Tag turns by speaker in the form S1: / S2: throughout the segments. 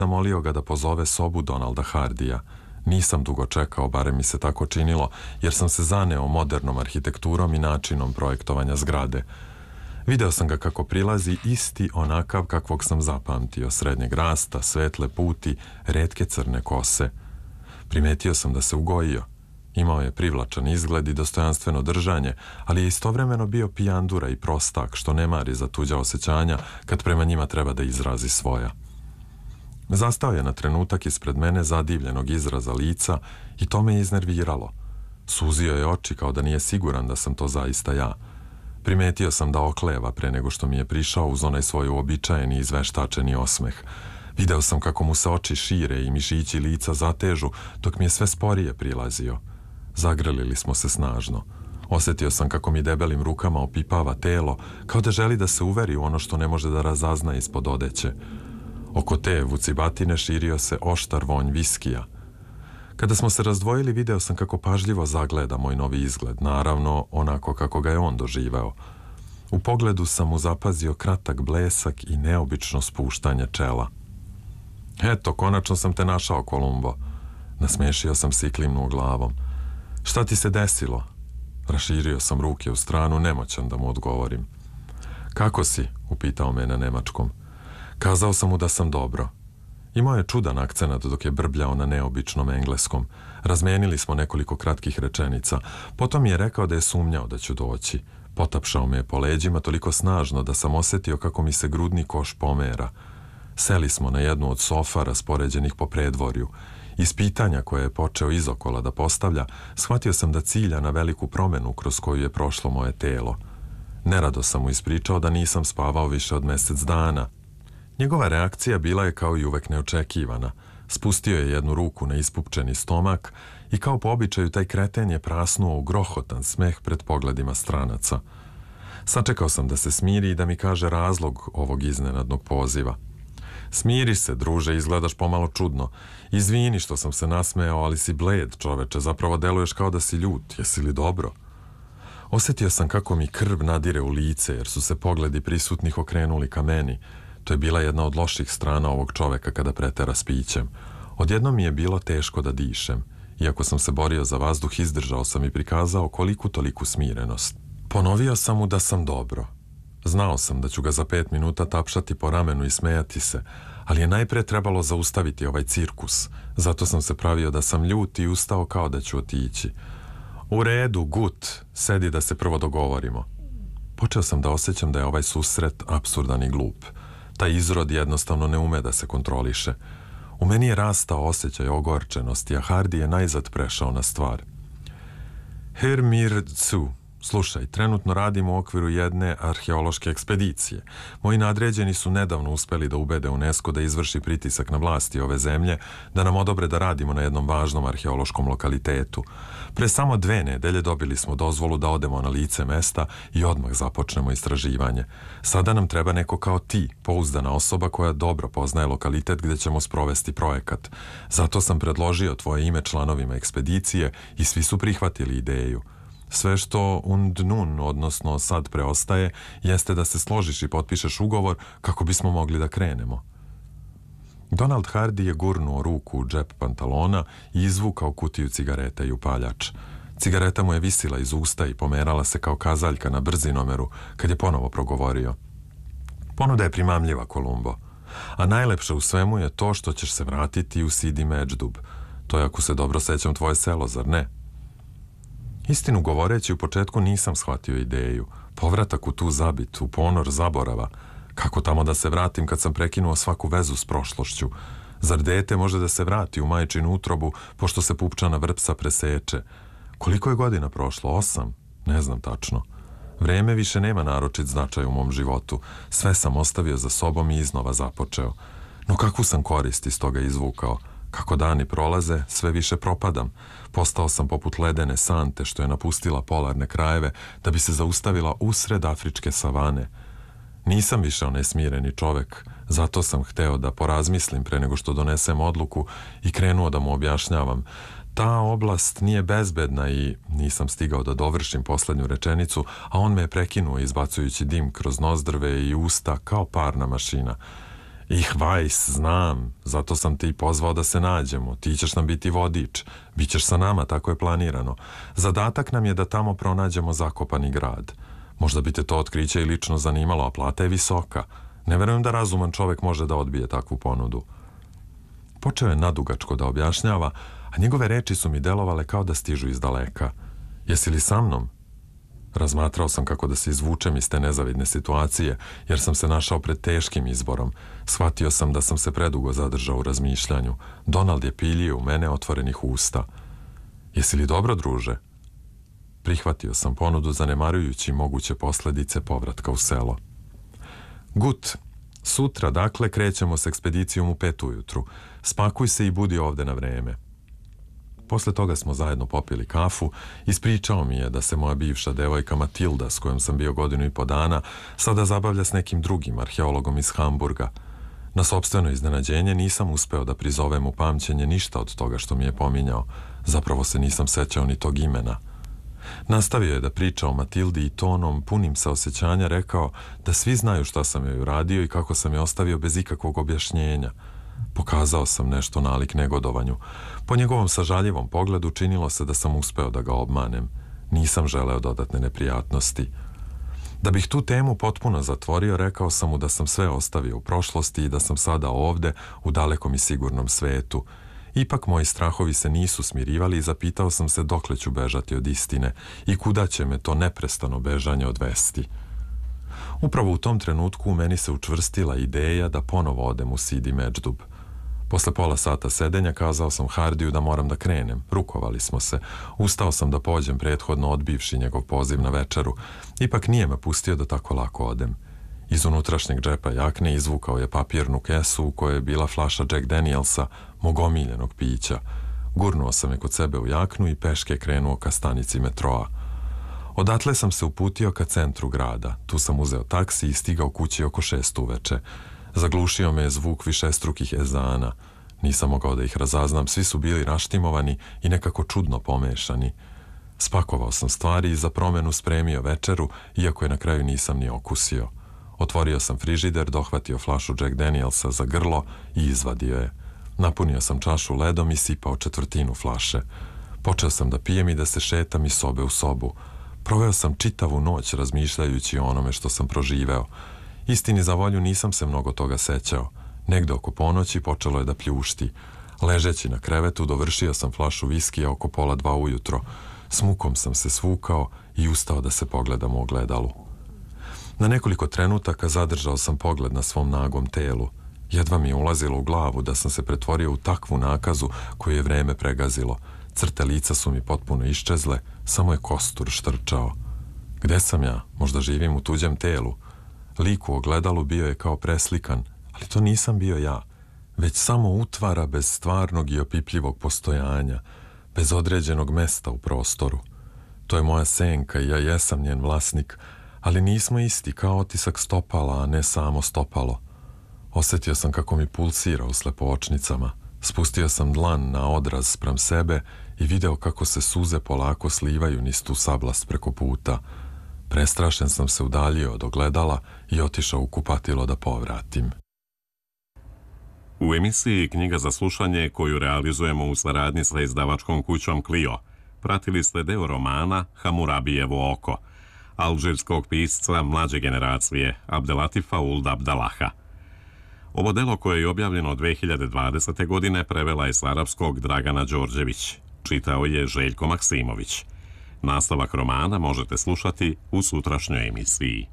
S1: Zamolio ga da pozove sobu Donalda Hardija. Nisam dugo čekao, barem mi se tako činilo, jer sam se zaneo modernom arhitekturom i načinom projektovanja zgrade. Video sam ga kako prilazi, isti onakav kakvog sam zapamtio, srednjeg rasta, svetle puti, retke crne kose. Primetio sam da se ugojio. Imao je privlačan izgled i dostojanstveno držanje, ali je istovremeno bio pijandura i prostak, što ne mari za tuđa osjećanja kad prema njima treba da izrazi svoja. Zastao je na trenutak ispred mene zadivljenog izraza lica i to me je iznerviralo. Suzio je oči kao da nije siguran da sam to zaista ja. Primetio sam da okleva pre nego što mi je prišao uz onaj svoj uobičajeni izveštačeni osmeh. Video sam kako mu se oči šire i mišići lica zatežu dok mi je sve sporije prilazio. Zagrlili smo se snažno. Osjetio sam kako mi debelim rukama opipava telo, kao da želi da se uveri u ono što ne može da razazna ispod odeće. Oko te vucibatine širio se oštar vonj viskija. Kada smo se razdvojili, video sam kako pažljivo zagleda moj novi izgled, naravno onako kako ga je on doživeo. U pogledu sam mu zapazio kratak blesak i neobično spuštanje čela. Eto, konačno sam te našao, Kolumbo. Nasmešio sam se i klimnuo glavom. Šta ti se desilo? Raširio sam ruke u stranu, nemoćan da mu odgovorim. Kako si? Upitao me na nemačkom. Kazao sam mu da sam dobro. Imao je čudan akcenat dok je brbljao na neobičnom engleskom. Razmenili smo nekoliko kratkih rečenica. Potom mi je rekao da je sumnjao da ću doći. Potapšao me je po leđima toliko snažno da sam osjetio kako mi se grudni koš pomera. Seli smo na jednu od sofa raspoređenih po predvorju. Iz pitanja koje je počeo izokola da postavlja, shvatio sam da cilja na veliku promenu kroz koju je prošlo moje telo. Nerado sam mu ispričao da nisam spavao više od mesec dana. Njegova reakcija bila je kao i uvek neočekivana. Spustio je jednu ruku na ispupčeni stomak i kao po običaju taj kreten je prasnuo u grohotan smeh pred pogledima stranaca. Sačekao sam da se smiri i da mi kaže razlog ovog iznenadnog poziva. Smiri se, druže, izgledaš pomalo čudno. Izvini što sam se nasmejao, ali si bled, čoveče, zapravo deluješ kao da si ljut. Jesi li dobro? Osjetio sam kako mi krv nadire u lice, jer su se pogledi prisutnih okrenuli ka meni. To je bila jedna od loših strana ovog čoveka kada pretera s pićem. Odjednom mi je bilo teško da dišem. Iako sam se borio za vazduh, izdržao sam i prikazao koliku toliku smirenost. Ponovio sam mu da sam dobro. Znao sam da ću ga za 5 minuta tapšati po ramenu i smejati se, ali je najpre trebalo zaustaviti ovaj cirkus. Zato sam se pravio da sam ljut i ustao kao da ću otići. U redu, gut, sedi da se prvo dogovorimo. Počeo sam da osjećam da je ovaj susret apsurdan i glup. Taj izrod jednostavno ne ume da se kontroliše. U meni je rastao osjećaj ogorčenosti, a Hardy je najzad prešao na stvar. Herr mir zu. Slušaj, trenutno radim u okviru jedne arheološke ekspedicije. Moji nadređeni su nedavno uspeli da ubede UNESCO da izvrši pritisak na vlasti ove zemlje, da nam odobre da radimo na jednom važnom arheološkom lokalitetu. Pre samo 2 nedelje dobili smo dozvolu da odemo na lice mesta i odmah započnemo istraživanje. Sada nam treba neko kao ti, pouzdana osoba koja dobro poznaje lokalitet gde ćemo sprovesti projekat. Zato sam predložio tvoje ime članovima ekspedicije i svi su prihvatili ideju. Sve što und nun, odnosno sad preostaje, jeste da se složiš i potpišeš ugovor kako bismo mogli da krenemo. Donald Hardy je gurnuo ruku u džep pantalona i izvukao kutiju cigareta i upaljač. Cigareta mu je visila iz usta i pomerala se kao kazaljka na brzinomeru kad je ponovo progovorio. Ponuda je primamljiva, Kolumbo. A najlepše u svemu je to što ćeš se vratiti u Sidi Međdub. To je, ako se dobro sećam, tvoje selo, zar ne? Istinu govoreći, u početku nisam shvatio ideju. Povratak u tu zabit, u ponor zaborava. Kako tamo da se vratim kad sam prekinuo svaku vezu s prošlošću? Zar dete može da se vrati u majčinu utrobu pošto se pupčana vrpsa preseče? Koliko je godina prošlo? 8? Ne znam tačno. Vreme više nema naročit značaj u mom životu. Sve sam ostavio za sobom i iznova započeo. No kakvu sam korist iz toga izvukao? Kako dani prolaze, sve više propadam. Postao sam poput ledene sante što je napustila polarne krajeve da bi se zaustavila usred afričke savane. Nisam više onaj smireni čovek, zato sam hteo da porazmislim pre nego što donesem odluku i krenuo da mu objašnjavam. Ta oblast nije bezbedna i nisam stigao da dovršim poslednju rečenicu, a on me je prekinuo izbacujući dim kroz nozdrve i usta kao parna mašina. Ich weiß, znam, zato sam te i pozvao da se nađemo. Ti ćeš nam biti vodič, bit ćeš sa nama, tako je planirano. Zadatak nam je da tamo pronađemo zakopani grad. Možda bi te to otkriće i lično zanimalo, a plata je visoka. Ne verujem da razuman čovek može da odbije takvu ponudu. Počeo je nadugačko da objašnjava, a njegove reči su mi delovale kao da stižu iz daleka. Jesi li sa mnom? Razmatrao sam kako da se izvučem iz te nezavidne situacije, jer sam se našao pred teškim izborom. Shvatio sam da sam se predugo zadržao u razmišljanju. Donald je piljio u mene otvorenih usta. Jesi li dobro, druže? Prihvatio sam ponudu, zanemarujući moguće posledice povratka u selo. Gut, sutra, dakle, krećemo s ekspedicijom u 5 ujutru. Spakuj se i budi ovde na vreme. Posle toga smo zajedno popili kafu. Ispričao mi je da se moja bivša devojka Matilda, s kojom sam bio 1,5 dana, sada zabavlja s nekim drugim arheologom iz Hamburga. Na sopstveno iznenađenje nisam uspeo da prizovem u pamćenje ništa od toga što mi je pominjao. Zapravo se nisam sećao ni tog imena. Nastavio je da priča o Matildi i tonom, punim saosećanja, rekao da svi znaju šta sam joj uradio i kako sam je ostavio bez ikakvog objašnjenja. Pokazao sam nešto nalik negodovanju. Po njegovom sažaljivom pogledu činilo se da sam uspeo da ga obmanem. Nisam želeo dodatne neprijatnosti. Da bih tu temu potpuno zatvorio, rekao sam mu da sam sve ostavio u prošlosti i da sam sada ovde, u dalekom i sigurnom svetu. Ipak moji strahovi se nisu smirivali i zapitao sam se dokle ću bežati od istine i kuda će me to neprestano bežanje odvesti. Upravo u tom trenutku u meni se učvrstila ideja da ponovo odem u Sidi Međdub. Posle pola sata sedenja kazao sam Hardiju da moram da krenem. Rukovali smo se. Ustao sam da pođem, prethodno odbivši njegov poziv na večeru. Ipak nije me pustio da tako lako odem. Iz unutrašnjeg džepa jakne izvukao je papirnu kesu u kojoj je bila flaša Jack Danielsa, mog omiljenog pića. Gurnuo sam je kod sebe u jaknu i peške krenuo ka stanici metroa. Odatle sam se uputio ka centru grada. Tu sam uzeo taksi i stigao kući oko 6 uveče. Zaglušio me je zvuk višestrukih ezana. Nisam mogao da ih razaznam, svi su bili raštimovani i nekako čudno pomešani. Spakovao sam stvari i za promenu spremio večeru, iako je na kraju nisam ni okusio. Otvorio sam frižider, dohvatio flašu Jack Danielsa za grlo i izvadio je. Napunio sam čašu ledom i sipao 1/4 flaše. Počeo sam da pijem i da se šetam iz sobe u sobu. Proveo sam čitavu noć razmišljajući o onome što sam proživeo. Istini za volju nisam se mnogo toga sećao. Negde oko ponoći počelo je da pljušti. Ležeći na krevetu dovršio sam flašu viskija oko 1:30 ujutro. S mukom sam se svukao i ustao da se pogledam u ogledalu. Na nekoliko trenutaka zadržao sam pogled na svom nagom telu. Jedva mi je ulazilo u glavu da sam se pretvorio u takvu nakazu koju je vreme pregazilo. Crte lica su mi potpuno iščezle, samo je kostur štrčao. Gde sam ja? Možda živim u tuđem telu. Lik u ogledalu bio je kao preslikan, ali to nisam bio ja, već samo utvara bez stvarnog i opipljivog postojanja, bez određenog mesta u prostoru. To je moja senka i ja jesam njen vlasnik, ali nismo isti, kao otisak stopala, a ne samo stopalo. Osjetio sam kako mi pulsira u slepočnicama. Spustio sam dlan na odraz sprem sebe i video kako se suze polako slivaju niz tu sablast preko puta. Prestrašen sam se udaljio od ogledala i otišao u kupatilo da povratim.
S2: U emisiji Knjiga za slušanje, koju realizujemo u saradnji sa izdavačkom kućom Clio, pratili ste deo romana Hamurabijevo oko, alžirskog pisca mlađe generacije Abdelatifa Ould Abdallaha. Ovo delo, koje je objavljeno 2020. godine, prevela je s arapskog Dragana Đorđević. Čitao je Željko Maksimović. Nastavak romana možete slušati u sutrašnjoj emisiji.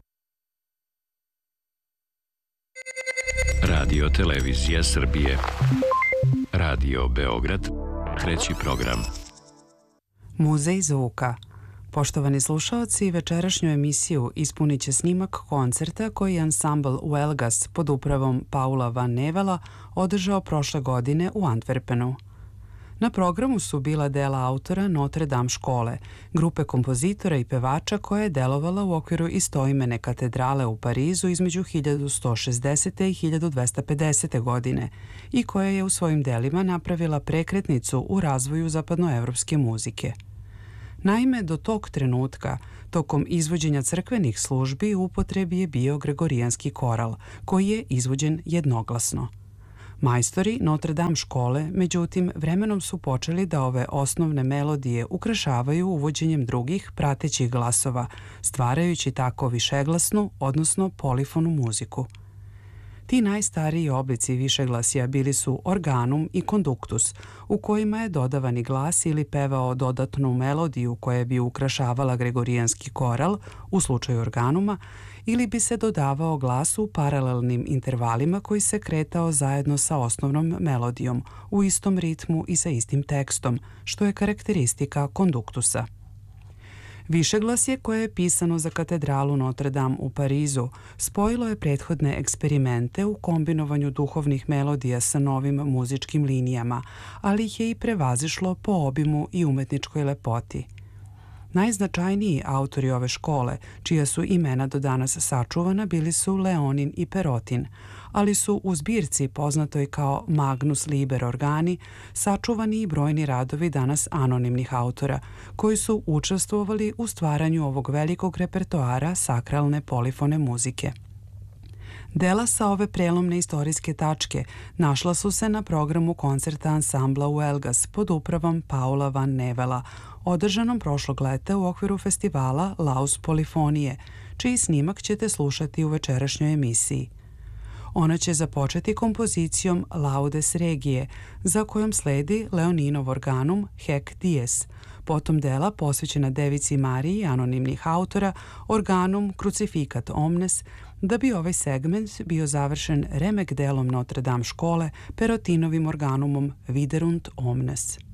S3: Radio Televizija Srbije. Radio Beograd. 3. program.
S4: Muzej zvuka. Poštovani slušaoci, večerašnju emisiju ispunit će snimak koncerta koji je ansambl Welgas pod upravom Paula van Nevela održao prošle godine u Antwerpenu. Na programu su bila dela autora Notre Dame škole, grupe kompozitora i pevača koja je delovala u okviru istoimene katedrale u Parizu između 1160. i 1250. godine i koja je u svojim delima napravila prekretnicu u razvoju zapadnoevropske muzike. Naime, do tog trenutka, tokom izvođenja crkvenih službi, u upotrebi je bio gregorijanski koral, koji je izvođen jednoglasno. Majstori Notre Dame škole, međutim, vremenom su počeli da ove osnovne melodije ukrašavaju uvođenjem drugih pratećih glasova, stvarajući tako višeglasnu, odnosno polifonu muziku. Ti najstariji oblici višeglasja bili su organum i konduktus, u kojima je dodavani glas ili pevao dodatnu melodiju koja bi ukrašavala gregorijanski koral u slučaju organuma, ili bi se dodavao glas u paralelnim intervalima koji se kretao zajedno sa osnovnom melodijom, u istom ritmu i sa istim tekstom, što je karakteristika konduktusa. Višeglasje, koje je pisano za katedralu Notre Dame u Parizu, spojilo je prethodne eksperimente u kombinovanju duhovnih melodija sa novim muzičkim linijama, ali ih je i prevazišlo po obimu i umetničkoj lepoti. Najznačajniji autori ove škole, čija su imena do danas sačuvana, bili su Leonin i Perotin, ali su u zbirci poznatoj kao Magnus Liber Organi sačuvani i brojni radovi danas anonimnih autora, koji su učestvovali u stvaranju ovog velikog repertoara sakralne polifone muzike. Dela sa ove prelomne istorijske tačke našla su se na programu koncerta ansambla u Elgas pod upravom Paula van Nevela, održanom prošlog leta u okviru festivala Laus Polifonije, čiji snimak ćete slušati u večerašnjoj emisiji. Ona će započeti kompozicijom Laudes Regije, za kojom sledi Leoninov organum Haec Dies, potom dela posvećena Devici Mariji anonimnih autora organum Crucificat Omnes, da bi ovaj segment bio završen remek delom Notre Dame škole Perotinovim organumom Viderunt Omnes.